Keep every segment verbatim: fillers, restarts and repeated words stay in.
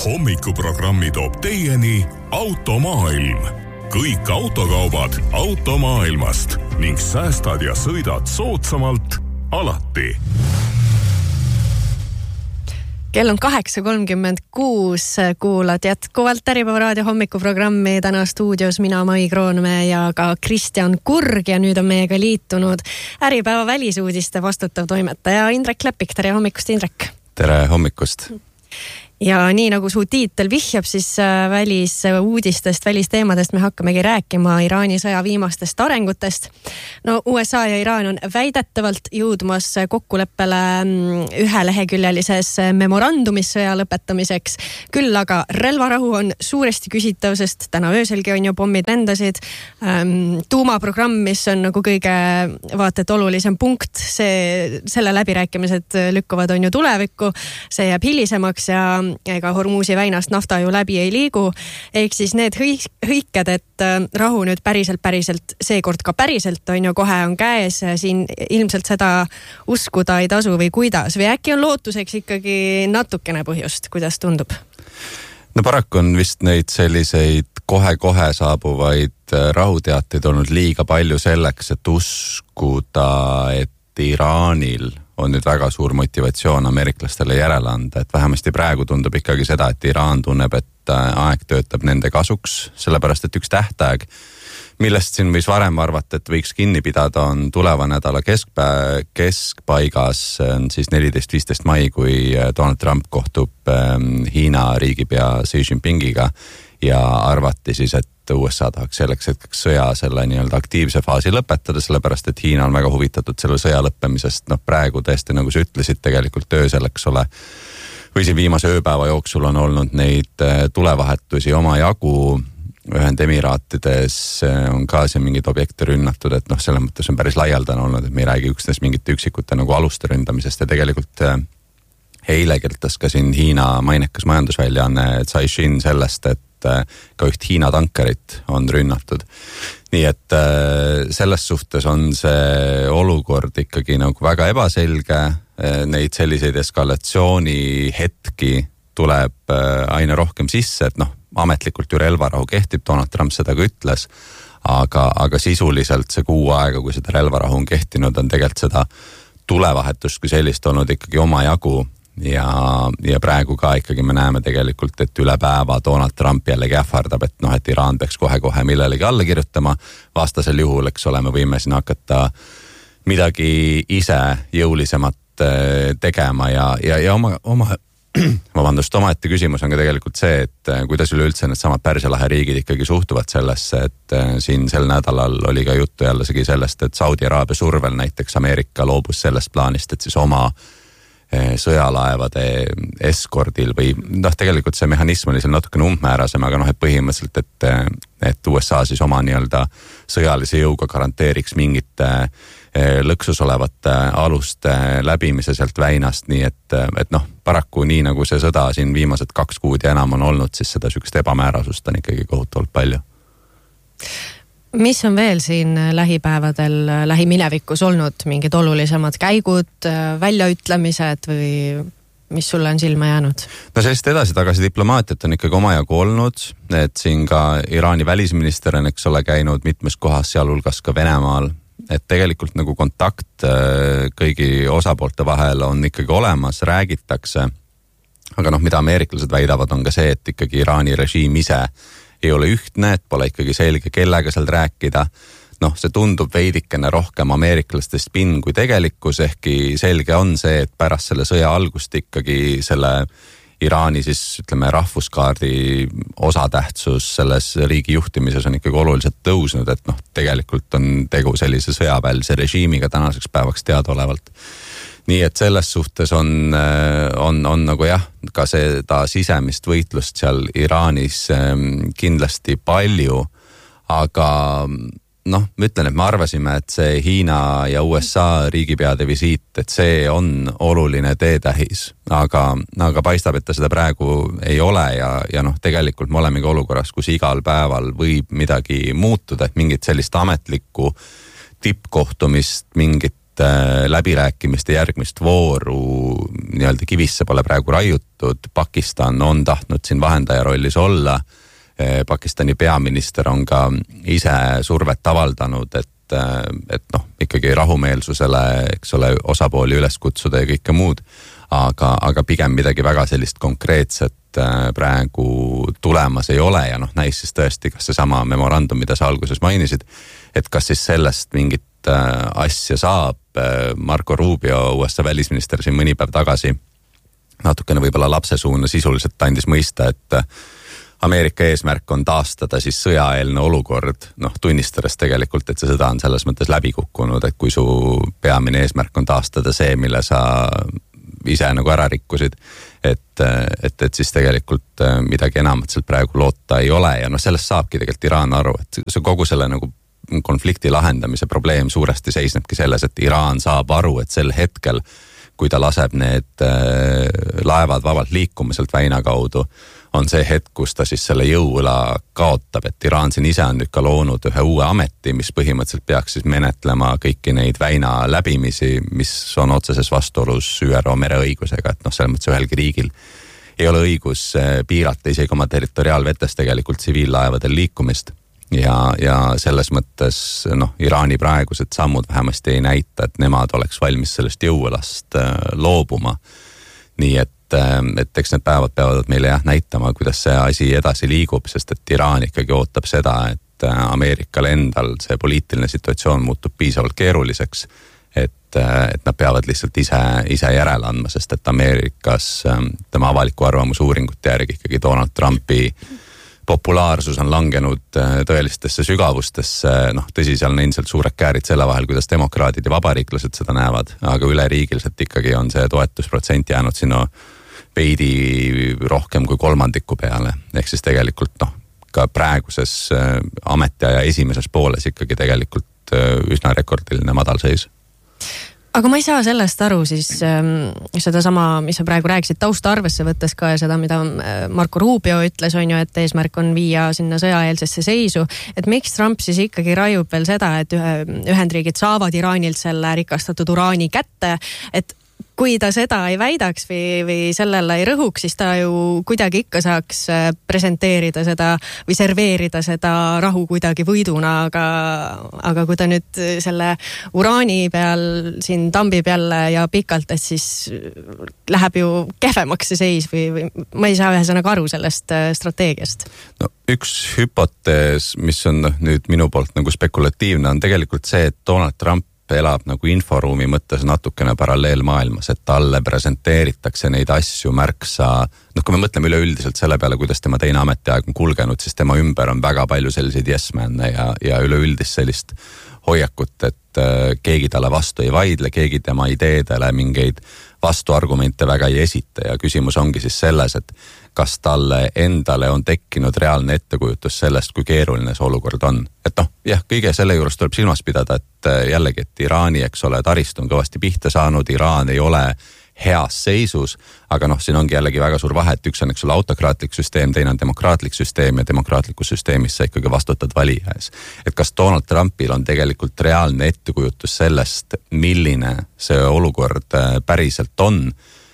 Hommikuprogrammi toob teieni Automaailm. Kõik autokaubad automaailmast ning säästad ja sõidad soodsamalt alati. Kell on kaheksa kolmkümmend kuus, kuulad jätkuvalt Äripäeva raadio hommikuprogrammi. Täna stuudios mina, Mai Kroonmäe ja ka Kristjan Kurg ja nüüd on meiega liitunud Äripäeva välisuudiste vastutav toimetaja Indrek Lepik. Tere hommikust, Indrek! Tere hommikust! Ja nii nagu su tiitel vihjab, siis välisuudistest, välisteemadest me hakkamegi rääkima Iraani sõja viimastest arengutest. No U S A ja Iraan on väidetavalt jõudmas kokkuleppele üheleheküljelises memorandumis sõja lõpetamiseks. Küll aga relvarahu on suuresti küsitav, sest täna ööselgi on ju pommid lendasid. Tuumaprogramm, mis on nagu kõige vaatet olulisem punkt, see, selle läbirääkimised lükkuvad on ju tulevikku, see jääb hilisemaks ja ega Hormuzi väinast nafta ju läbi ei liigu. Ehk siis need hõiked, et rahu nüüd päriselt, päriselt, seekord ka päriselt on ju kohe on käes, siin ilmselt seda uskuda ei tasu või kuidas, või äkki on lootuseks ikkagi natukene põhjust, kuidas tundub? No paraku on vist neid selliseid kohe-kohe saabuvaid rahuteateid olnud liiga palju selleks, et uskuda, et Iraanil on nüüd väga suur motivatsioon ameeriklastele järele anda, et vähemasti praegu tundub ikkagi seda, et Iraan tunneb, et aeg töötab nende kasuks, sellepärast et üks tähtaeg, millest siin võis varem arvata, et võiks kinni pidada, on tuleva nädala keskpä- keskpaigas, on siis neliteist viisteist mai, kui Donald Trump kohtub Hiina riigipea Xi Jinpingiga ja arvati siis, et U S A tahaks selleks hetkeks sõja selle nii-öelda aktiivse faasi lõpetada, sellepärast et Hiina on väga huvitatud selle sõja lõppemisest. No praegu tõesti, nagu sa ütlesid, tegelikult töö selleks ole, või siin viimase ööpäeva jooksul on olnud neid tulevahetusi oma jagu. Ühendemiraatides on ka siin mingid objekte rünnatud, et noh, selles mõttes on päris laialdane olnud, et me ei räägi üksnes mingite üksikute nagu aluste ründamisest ja tegelikult eile kirjutas ka siin Hiina mainekas majandusväljaanne Caixin sellest, et ka üht Hiina tankerit on rünnatud. Nii et selles suhtes on see olukord ikkagi nagu väga ebaselge, neid selliseid eskalatsiooni hetki tuleb aina rohkem sisse, et noh, ametlikult ju relvarahu kehtib, Donald Trump seda ka ütles, aga, aga sisuliselt see kuu aega, kui seda relvarahu on kehtinud, on tegelikult seda tulevahetust kui sellist olnud ikkagi oma jagu. Ja, ja praegu ka ikkagi me näeme tegelikult, et üle päeva Donald Trump jällegi ähvardab, et noh, et Iraan peaks kohe-kohe millelegi alla kirjutama. Vastasel juhul, eks ole, me võime siin hakata midagi ise jõulisemat tegema ja, ja, ja oma, oma, vabandust, oma ette küsimus on ka tegelikult see, et kuidas üleüldse need samad Pärsia lahe riigid ikkagi suhtuvad sellesse, et siin sel nädalal oli ka juttu jällegi sellest, et Saudi Araabia survel näiteks Ameerika loobus sellest plaanist, et siis oma sõjalaevade eskordil või noh, tegelikult see mehhanism oli seal natukene umbmäärasem, aga noh, et põhimõtteliselt, et, et U S A siis oma nii-öelda sõjalise jõuga garanteeriks mingite lõksus olevate aluste läbimise sealt väinast, nii et, et noh, paraku nii nagu see sõda siin viimased kaks kuud ja enam on olnud, siis seda sükest ebamäärasust on ikkagi kohutavalt palju. Mis on veel siin lähipäevadel, lähiminevikus olnud mingid olulisemad käigud, väljaütlemised või mis sulle on silma jäänud? No sellist edasi-tagasi diplomaatiat on ikkagi omajagu olnud, et siin ka Iraani välisminister on eks ole käinud mitmes kohas, sealhulgas ka Venemaal, et tegelikult nagu kontakt kõigi osapoolte vahel on ikkagi olemas, räägitakse, aga noh, mida ameeriklased väidavad on ka see, et ikkagi Iraani režiim ise ei ole ühtne, et pole ikkagi selge, kellega seal rääkida. Noh, see tundub veidikene rohkem ameeriklaste spinn kui tegelikkus, ehkki selge on see, et pärast selle sõja algust ikkagi selle Iraani siis ütleme rahvuskaardi osatähtsus selles riigi juhtimises on ikkagi oluliselt tõusnud, et noh, tegelikult on tegu sellise sõjaväelise režiimiga tänaseks päevaks teadaolevalt. Nii et selles suhtes on, on, on nagu jah, ka seda sisemist võitlust seal Iraanis kindlasti palju, aga noh, ma ütlen, et me arvasime, et see Hiina ja U S A riigipeade visiit, et see on oluline teetähis, aga, aga paistab, et ta seda praegu ei ole ja, ja noh, tegelikult me olemegi olukorras, kus igal päeval võib midagi muutuda, et mingit sellist ametlikku tippkohtumist, mingit läbirääkimiste järgmist vooru nii-öelda kivisse pole praegu raiutud. Pakistan on tahtnud siin vahendaja rollis olla. Pakistani peaminister on ka ise survet avaldanud, et, et noh, ikkagi rahumeelsusele, eks ole, osapooli üles kutsuda ja kõike muud, aga, aga pigem midagi väga sellist konkreetset praegu tulemas ei ole ja noh, näis siis tõesti, kas see sama memorandum, mida sa alguses mainisid, et kas siis sellest mingit asja saab. Marco Rubio, U S A välisminister siin mõni päev tagasi natukene võib-olla lapse suuna sisuliselt andis mõista, et Ameerika eesmärk on taastada siis sõjaeelne olukord, noh tunnistades tegelikult, et see sõda on selles mõttes läbi kukkunud, et kui su peamine eesmärk on taastada see, mille sa ise nagu ära rikkusid, et, et, et siis tegelikult midagi enamat sealt praegu loota ei ole ja noh, sellest saabki tegelikult Iraan aru, et see kogu selle nagu konflikti lahendamise probleem suuresti seisnebki selles, et Iraan saab aru, et sel hetkel, kui ta laseb need laevad vabalt liikuma sealt väina kaudu, on see hetk, kus ta siis selle jõuõla kaotab, et Iraan siin ise on nüüd ka loonud ühe uue ameti, mis põhimõtteliselt peaks siis menetlema kõiki neid väina läbimisi, mis on otseses vastuolus Ü R O mereõigusega, et noh, selles mõttes ühelgi riigil ei ole õigus piirata isegi oma territoriaalvetes tegelikult tsiviillaevadel liikumist. Ja, ja selles mõttes noh, Iraani praegused sammud vähemasti ei näita, et nemad oleks valmis sellest jõuõlast loobuma. Nii et, et eks need päevad peavad meile jah näitama, kuidas see asi edasi liigub, sest et Iraan ikkagi ootab seda, et Ameerikal endal see poliitiline situatsioon muutub piisavalt keeruliseks, et, et nad peavad lihtsalt ise, ise järele andma, sest et Ameerikas tema avaliku arvamusuuringute järgi ikkagi Donald Trumpi populaarsus on langenud tõelistesse sügavustesse, noh tõsi, seal on endiselt suured käärid selle vahel, kuidas demokraadid ja vabariiklased seda näevad, aga üleriigiliselt ikkagi on see toetusprotsent jäänud sinna veidi rohkem kui kolmandiku peale, ehk siis tegelikult noh, ka praeguses ametiaja esimeses pooles ikkagi tegelikult üsna rekordiline madalseis. Aga ma ei saa sellest aru siis ähm, seda sama, mis sa praegu rääkisid, tausta arvesse võttes ka ja seda, mida Marco Rubio ütles, on ju, et eesmärk on viia sinna sõjaeelsesse seisu, et miks Trump siis ikkagi raiub veel seda, et Ühendriigid saavad Iraanilt selle rikastatud uraani kätte, et kui ta seda ei väidaks või, või sellele ei rõhuks, siis ta ju kuidagi ikka saaks presenteerida seda või serveerida seda rahu kuidagi võiduna, aga, aga kui ta nüüd selle uraani peal siin tambib jälle ja pikalt, et siis läheb ju kehvemaks see seis või, või ma ei saa ühesõnaga aru sellest strateegiast. No, üks hüpotees, mis on nüüd minu poolt nagu spekulatiivne, on tegelikult see, et Donald Trump elab nagu inforuumi mõttes natukene paralleelmaailmas, et talle presenteeritakse neid asju märksa, noh kui me mõtleme üleüldiselt selle peale, kuidas tema teine ametiaeg on kulgenud, siis tema ümber on väga palju selliseid yes-männe ja, ja üleüldist sellist hoiakut, et keegi talle vastu ei vaidle, keegi tema ideedele mingeid vastuargumente väga ei esita ja küsimus ongi siis selles, et kas talle endale on tekkinud reaalne ettekujutus sellest, kui keeruline see olukord on. Et noh, jah, kõige selle juures tuleb silmas pidada, et jällegi, et Iraani, eks ole, taristu on kõvasti pihta saanud, Iraan ei ole heas seisus, aga noh, siin ongi jällegi väga suur vahe, et üks on, eks ole, autokraatlik süsteem, teine on demokraatlik süsteem ja demokraatlikus süsteemis sa ikkagi vastutad valija ees. Et kas Donald Trumpil on tegelikult reaalne ettekujutus sellest, milline see olukord päriselt on,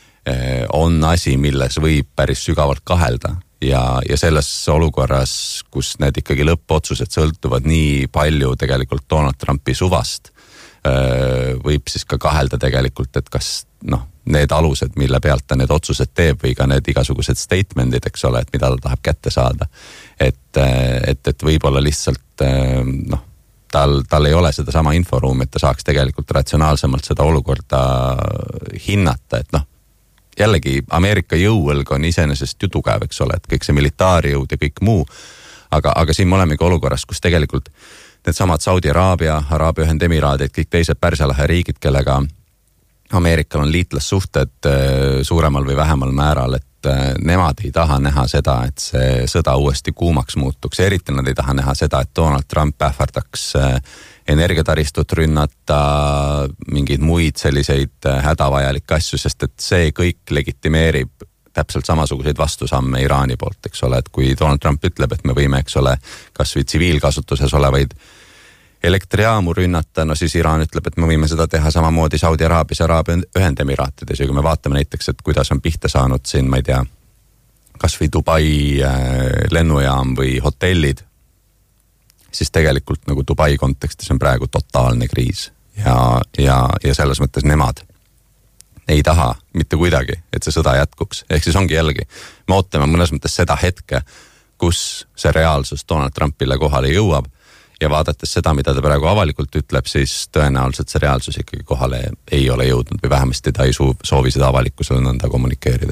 on asi, milles võib päris sügavalt kahelda ja, ja selles olukorras, kus need ikkagi lõppotsused sõltuvad nii palju tegelikult Donald Trumpi suvast, võib siis ka kahelda tegelikult, et kas noh, need alused, mille pealt ta need otsused teeb või ka need igasugused statementid, eks ole, et mida ta tahab kätte saada. Et, et, et võib-olla lihtsalt noh, tal, tal ei ole seda sama inforuumi, et ta saaks tegelikult ratsionaalsemalt seda olukorda hinnata, et noh, jällegi Ameerika jõuõlg on iseenesest ju tugev, eks ole, et kõik see militaarjõud ja kõik muu, aga, aga siin me olemegi olukorras, kus tegelikult need samad Saudi Araabia, Araabia Ühendemiraadid, kõik teised Pärsia lahe riigid, kellega Ameerikal on liitlassuhted suuremal või vähemal määral, et nemad ei taha näha seda, et see sõda uuesti kuumaks muutuks. Eriti nad ei taha näha seda, et Donald Trump ähvardaks energiataristut rünnata, mingeid muid selliseid hädavajalikke asju, sest et see kõik legitimeerib täpselt samasuguseid vastusamme Iraani poolt, eks ole, et kui Donald Trump ütleb, et me võime, eks ole, kas või tsiviilkasutuses olevaid elektrijaamu rünnata, no siis Iraan ütleb, et me võime seda teha samamoodi Saudi Araabias, Araabia Ühendemiraatides ja kui me vaatame näiteks, et kuidas on pihta saanud siin, ma ei tea, kas või Dubai lennujaam või hotellid, siis tegelikult nagu Dubai kontekstis on praegu totaalne kriis ja, ja, ja selles mõttes nemad ei taha mitte kuidagi, et see sõda jätkuks. Ehk siis ongi jällegi, me ootame mõnes mõttes seda hetke, kus see reaalsus Donald Trumpile kohale jõuab ja vaadates seda, mida ta praegu avalikult ütleb, siis tõenäoliselt see reaalsus ikkagi kohale ei ole jõudnud või vähemasti ta ei soovi seda avalikkusele nõnda kommunikeerida.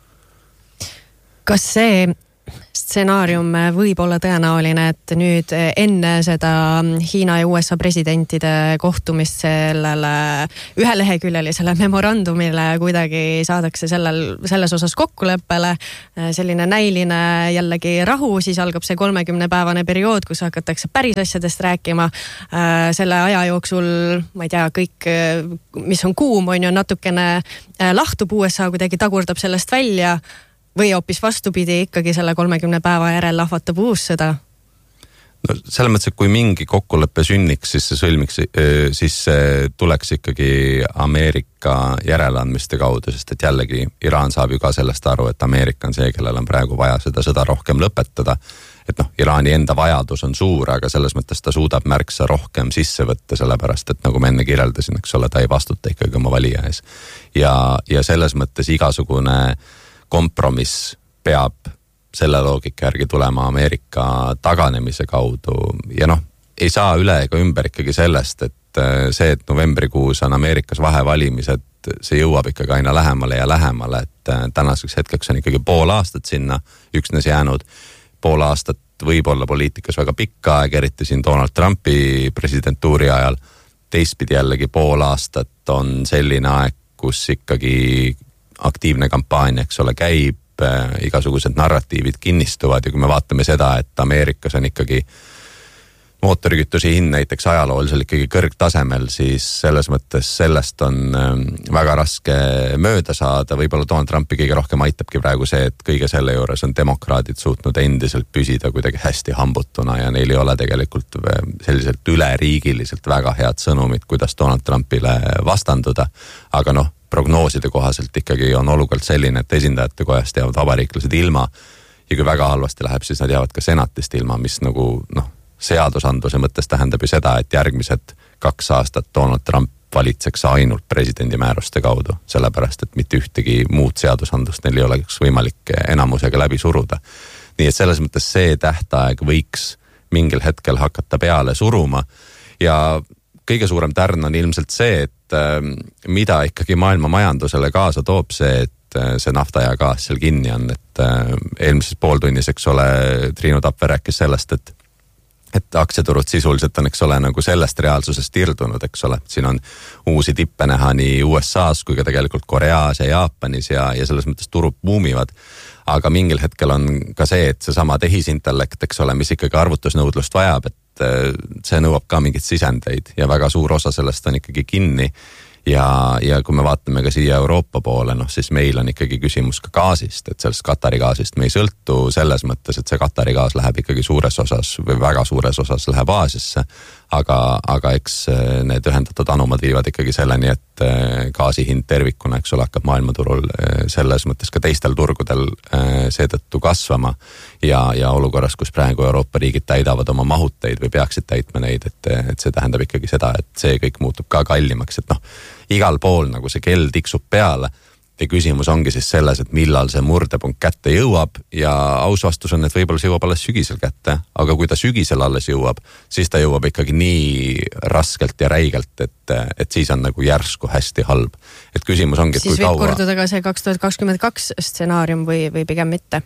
Kas see stsenaarium võib olla tõenäoline, et nüüd enne seda Hiina ja U S A presidentide kohtumist sellele üheleheküljelisele memorandumile kuidagi saadakse sellel, selles osas kokkuleppele, selline näiline jällegi rahu, siis algab see kolmekümne päevane periood, kus hakatakse päris asjadest rääkima. Selle aja jooksul, ma ei tea, kõik, mis on kuum, on ju natukene lahtub, U S A kuidagi tagurdab sellest välja või hoopis vastupidi ikkagi selle kolmekümne päeva järel lahvatab uus sõda? No selles mõttes, et kui mingi kokkuleppe sünniks, siis see sõlmiks, siis see tuleks ikkagi Ameerika järeleandmiste kaudu, sest et jällegi Iraan saab ju ka sellest aru, et Ameerika on see, kellel on praegu vaja seda sõda rohkem lõpetada. Et noh, Iraani enda vajadus on suur, aga selles mõttes ta suudab märksa rohkem sisse võtta, sellepärast, et nagu ma enne kirjeldasin, eks ole, ta ei vastuta ikkagi oma valija ees. Ja, ja selles mõttes igasugune kompromiss peab selle loogika järgi tulema Ameerika taganemise kaudu ja noh, ei saa üle ega ümber ikkagi sellest, et see, et novembrikuus on Ameerikas vahevalimised, see jõuab ikkagi aina lähemale ja lähemale, et tänaseks hetkeks on ikkagi pool aastat sinna üksnes jäänud. Pool aastat võib olla poliitikas väga pikka aeg, eriti siin Donald Trumpi presidentuuri ajal. Teistpidi jällegi pool aastat on selline aeg, kus ikkagi aktiivne kampaania, eks ole, käib, äh, igasugused narratiivid kinnistuvad ja kui me vaatame seda, et Ameerikas on ikkagi mootorikütuse hind näiteks ajalooliselt ikkagi kõrgtasemel, siis selles mõttes sellest on äh, väga raske mööda saada. Võib-olla Donald Trumpi kõige rohkem aitabki praegu see, et kõige selle juures on demokraadid suutnud endiselt püsida kuidagi hästi hambutuna ja neil ei ole tegelikult selliselt üleriigiliselt väga head sõnumid, kuidas Donald Trumpile vastanduda, aga noh, prognooside kohaselt ikkagi on olukord selline, et esindajate kojast jäävad vabariiklased ilma ja kui väga halvasti läheb, siis nad jäävad ka senatist ilma, mis nagu noh, seadusandluse mõttes tähendab ju seda, et järgmised kaks aastat Donald Trump valitseks ainult presidendi määruste kaudu, sellepärast, et mitte ühtegi muud seadusandlust neil ei oleks võimalik enamusega läbi suruda. Nii et selles mõttes see tähtaeg võiks mingil hetkel hakata peale suruma ja kõige suurem tärn on ilmselt see, et mida ikkagi maailma majandusele kaasa toob see, et see nafta ja gaas seal kinni on, et eelmises pooltunnis, eks ole, Triinu Tapper rääkis sellest, et et aktsiaturud sisuliselt on, eks ole, nagu sellest reaalsusest irdunud, eks ole. Siin on uusi tippe näha nii U S A's kui ka tegelikult Koreas ja Jaapanis ja, ja selles mõttes turud buumivad. Aga mingil hetkel on ka see, et see sama tehisintellekt, eks ole, mis ikkagi arvutusnõudlust vajab, et see nõuab ka mingit sisendeid ja väga suur osa sellest on ikkagi kinni. Ja, ja kui me vaatame ka siia Euroopa poole, noh siis meil on ikkagi küsimus ka gaasist, et sellest Katari gaasist me ei sõltu selles mõttes, et see Katari gaas läheb ikkagi suures osas või väga suures osas läheb Aasiasse, aga, aga eks need ühendatud anumad viivad ikkagi selleni, et gaasi hind tervikuna, eks ole, hakkab maailmaturul selles mõttes ka teistel turgudel seetõttu kasvama ja, ja olukorras, kus praegu Euroopa riigid täidavad oma mahuteid või peaksid täitma neid, et, et see tähendab ikkagi seda, et see kõik muutub ka kallimaks, et noh, igal pool nagu see kell tiksub peale ja küsimus ongi siis selles, et millal see murdepunkt kätte jõuab ja aus vastus on, et võib-olla see jõuab alles sügisel kätte, aga kui ta sügisel alles jõuab, siis ta jõuab ikkagi nii raskelt ja räigelt, et, et siis on nagu järsku hästi halb. Et küsimus ongi, et siis kui kaua... Siis võib korduda ka see kaks tuhat kakskümmend kaks stsenaarium või, või pigem mitte?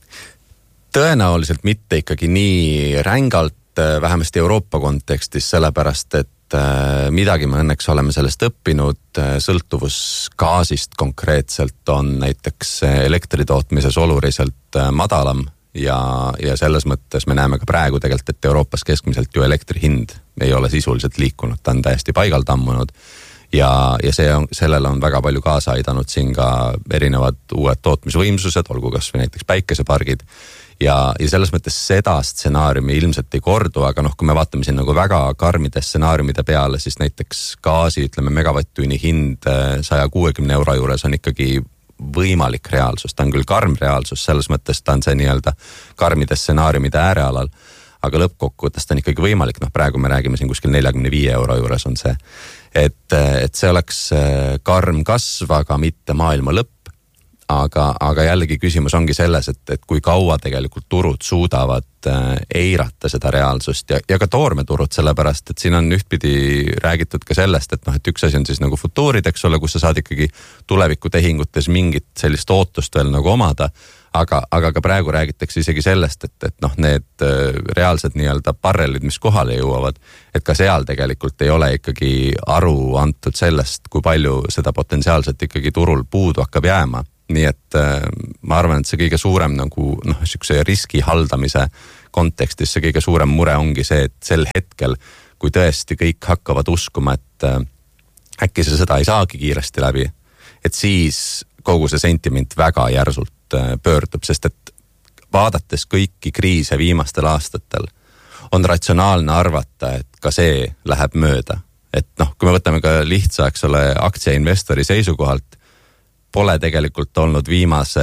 Tõenäoliselt mitte ikkagi nii rängalt, vähemasti Euroopa kontekstis, sellepärast, et midagi me õnneks oleme sellest õppinud, sõltuvus gaasist konkreetselt on näiteks elektritootmises oluliselt madalam ja, ja selles mõttes me näeme ka praegu tegelikult, et Euroopas keskmiselt ju elektri hind ei ole sisuliselt liikunud, ta on täiesti paigal tammunud ja, ja see on, sellele on väga palju kaasa aidanud siin ka erinevad uued tootmisvõimsused, olgu kas või näiteks päikesepargid. Ja, ja selles mõttes seda stsenaariumi ilmselt ei kordu, aga noh, kui me vaatame siin nagu väga karmide stsenaariumide peale, siis näiteks gaasi, ütleme, megavatt-tunni hind saja kuuekümne euro juures on ikkagi võimalik reaalsus. Ta on küll karm reaalsus, selles mõttes ta on see nii-öelda karmide stsenaariumide äärealal, aga lõppkokkuvõttes ta on ikkagi võimalik. Noh, praegu me räägime siin kuskil neljakümne viie euro juures on see, et, et see oleks karm kasv, aga mitte maailma lõpp. Aga, aga jällegi küsimus ongi selles, et, et kui kaua tegelikult turud suudavad eirata seda reaalsust ja, ja ka toormeturud, sellepärast, et siin on ühtpidi räägitud ka sellest, et noh, et üks asi on siis nagu futuurid, eks ole, kus sa saad ikkagi tulevikutehingutes mingit sellist ootust veel nagu omada, aga, aga ka praegu räägitakse isegi sellest, et, et noh, need reaalsed nii-öelda barrelid, mis kohale jõuavad, et ka seal tegelikult ei ole ikkagi aru antud sellest, kui palju seda potentsiaalselt ikkagi turul puudu hakkab jääma. Nii et äh, ma arvan, et see kõige suurem nagu noh, siukse riski haldamise kontekstis see kõige suurem mure ongi see, et sel hetkel, kui tõesti kõik hakkavad uskuma, et äh, äkki see seda ei saagi kiiresti läbi, et siis kogu see sentiment väga järsult äh, pöördub, sest et vaadates kõiki kriise viimastel aastatel, on ratsionaalne arvata, et ka see läheb mööda. Et noh, kui me võtame ka lihtsa, eks ole, aktsiainvestori seisukohalt, pole tegelikult olnud viimase,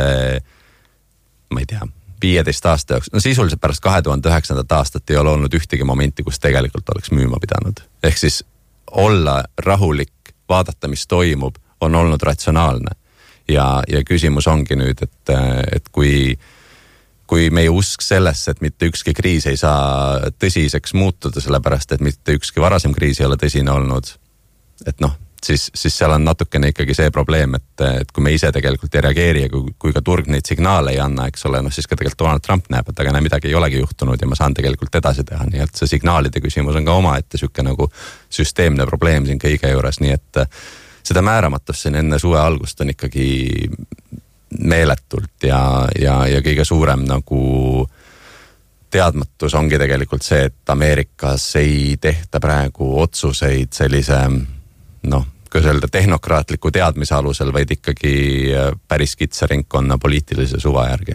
ma ei tea, viieteist aasta jooksul. No sisuliselt pärast kahe tuhande üheksandat aastat ei ole olnud ühtegi momenti, kus tegelikult oleks müüma pidanud. Ehk siis olla rahulik, vaadata, mis toimub, on olnud ratsionaalne. Ja, ja küsimus ongi nüüd, et, et kui, kui meie usk sellesse, et mitte ükski kriis ei saa tõsiseks muutuda, sellepärast, et mitte ükski varasem kriis ei ole tõsine olnud, et noh, Siis, siis seal on natukene ikkagi see probleem, et, et kui me ise tegelikult ei reageeri ja kui, kui ka turg neid signaale ei anna, eks ole, noh siis ka tegelikult Donald Trump näeb, et aga näe, midagi ei olegi juhtunud ja ma saan tegelikult edasi teha, nii et see signaalide küsimus on ka oma ette süke nagu süsteemne probleem siin kõige juures, nii et seda määramatust siin enne suve algust on ikkagi meeletult ja, ja, ja kõige suurem nagu teadmatus ongi tegelikult see, et Ameerikas ei tehta praegu otsuseid sellise noh, kui öelda tehnokraatliku teadmise alusel, vaid ikkagi päris kitsa ringkonna poliitilise suva järgi.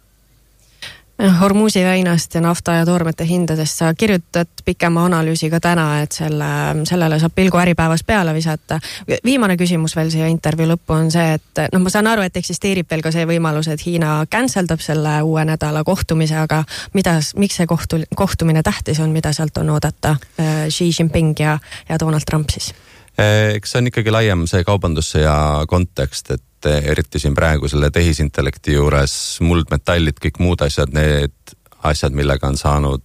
Hormuzi väinast ja nafta ja toormete hindadest sa kirjutad pikema analüüsi ka täna, et selle, sellele saab pilgu Äripäevas peale visata. Viimane küsimus veel siia intervjuu lõppu on see, et noh, ma saan aru, et eksisteerib veel ka see võimalus, et Hiina canceldab selle uue nädala kohtumise, aga mida, miks see kohtu, kohtumine tähtis on, mida sealt on oodata Xi Jinping ja, ja Donald Trump siis? Eks see on ikkagi laiem see kaubandusse ja kontekst, et eriti siin praegu selle tehisintellekti juures muldmetallid, kõik muud asjad, need asjad, millega on saanud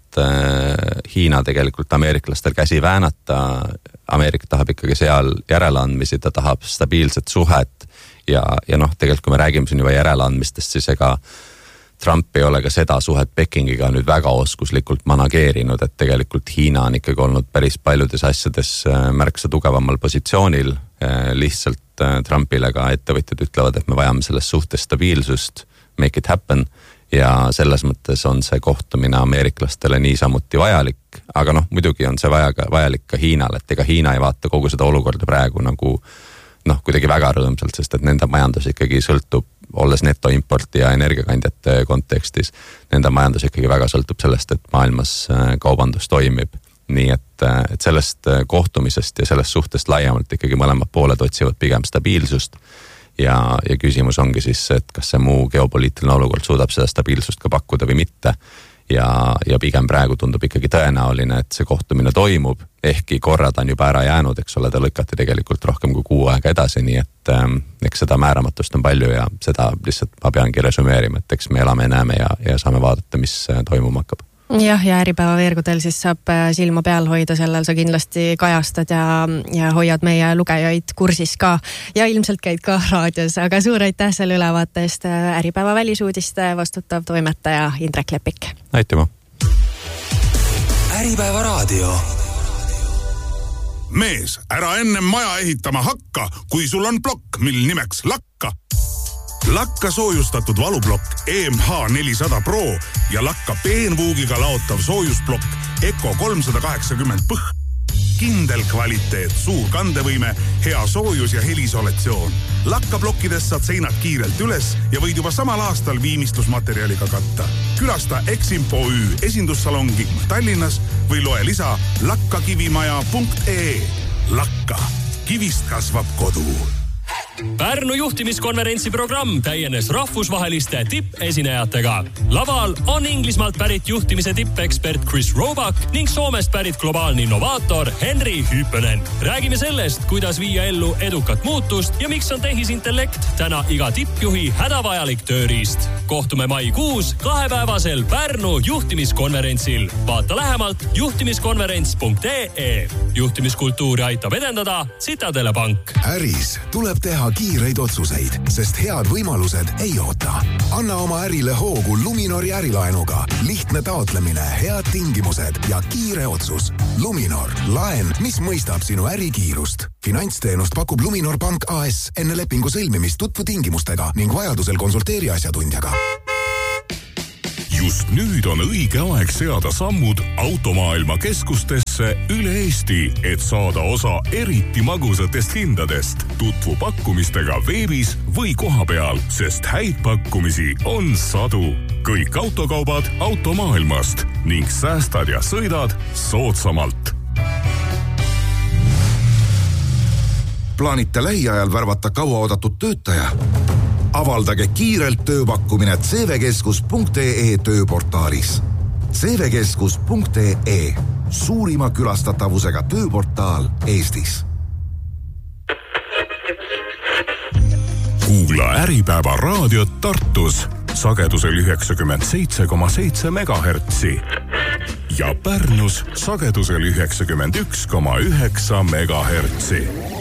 Hiina tegelikult ameeriklastel käsi väänata. Ameerika tahab ikkagi seal järeleandmisi, ta tahab stabiilset suhet ja, ja noh, tegelikult kui me räägime siin juba järeleandmistest, siis ega Trump ei ole ka seda suhet Pekingiga nüüd väga oskuslikult manageerinud, et tegelikult Hiina on ikkagi olnud päris paljudes asjades märksa tugevamal positsioonil. Lihtsalt Trumpile ka ettevõtjad ütlevad, et me vajame selles suhtes stabiilsust, make it happen ja selles mõttes on see kohtumine ameeriklastele niisamuti vajalik, aga noh, muidugi on see vaja, vajalik ka Hiinal, et ega Hiina ei vaata kogu seda olukorda praegu nagu noh, kuidagi väga rõõmsalt, sest et nende majandus ikkagi sõltub, olles netoimporti ja energiakandjate kontekstis, nende majandus ikkagi väga sõltub sellest, et maailmas kaubandus toimib. Nii et, et sellest kohtumisest ja sellest suhtest laiemalt ikkagi mõlemad pooled otsivad pigem stabiilsust ja, ja küsimus ongi siis, et kas see muu geopoliitiline olukord suudab seda stabiilsust ka pakkuda või mitte. Ja, ja pigem praegu tundub ikkagi tõenäoline, et see kohtumine toimub, ehkki korrad on juba ära jäänud, eks ole, ta lükati tegelikult rohkem kui kuu aega edasi, nii et ähm, eks seda määramatust on palju ja seda lihtsalt ma peangi resümeerima, et eks me elame ja näeme ja, ja saame vaadata, mis toimuma hakkab. Jah, ja Äripäeva veergudel siis saab silma peal hoida, sellel sa kindlasti kajastad ja, ja hoiad meie lugejaid kursis ka ja ilmselt käid ka raadios, aga suur aitäh selle ülevaate eest, Äripäeva välisuudiste vastutav toimetaja Indrek Lepik. Aitüma. Äripäeva raadio. Mees, ära enne maja ehitama hakka, kui sul on plokk, mil nimeks Lakka. Lakka soojustatud valuplokk E M H nelisada Pro ja Lakka peenvuugiga laotav soojusplokk Eco kolmsada kaheksakümmend põh. kindel kvaliteet, suur kandevõime, hea soojus ja helisolatsioon. Lakkaplokkides saad seinad kiirelt üles ja võid juba samal aastal viimistlusmaterjaliga katta. Külasta Eximpo Ü esindussalongi Tallinnas või loe lisa lakkakivimaja punkt ee. Lakka. Kivist kasvab kodu. Pärnu juhtimiskonverentsi programm täienes rahvusvaheliste tippesinejatega. Laval on Inglismaalt pärit juhtimise tippekspert Chris Roebuck ning Soomest pärit globaalne innovaator Henry Hyppönen. Räägime sellest, kuidas viia ellu edukat muutust ja miks on tehisintellekt täna iga tippjuhi hädavajalik tööriist. Kohtume maikuus kahepäevasel Pärnu juhtimiskonverentsil. Vaata lähemalt juhtimiskonverents punkt ee. Juhtimiskultuuri aitab edendada Citadele Pank. Äris tuleb teha kiireid otsuseid, sest head võimalused ei oota. Anna oma ärile hoogu Luminori ärilaenuga. Lihtne taotlemine, head tingimused ja kiire otsus. Luminor, laen, mis mõistab sinu ärikiirust. Finantsteenust pakub Luminor Pank A S. Enne lepingu sõlmimist tutvu tingimustega ning vajadusel konsulteeri asjatundjaga. Just nüüd on õige aeg seada sammud automaailma keskustesse üle Eesti, et saada osa eriti magusatest hindadest. Tutvu pakkumistega veebis või kohapeal, sest häid pakkumisi on sadu. Kõik autokaubad automaailmast ning säästad ja sõidad soodsamalt. Plaanite lähiajal värvata kauaoodatud töötaja? Avaldage kiirelt tööpakkumine c v keskus punkt ee tööportaalis. c v keskus punkt ee. Suurima külastatavusega tööportaal Eestis. Kuula Äripäeva raadiot Tartus sagedusel üheksakümmend seitse koma seitse megahertsi ja Pärnus sagedusel üheksakümmend üks koma üheksa megahertsi.